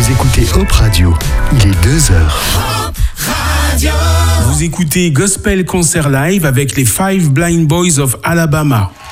Vous écoutez Hop Radio, il est 2h. Hop Radio. Vous écoutez Gospel Concert Live avec les Five Blind Boys of Alabama.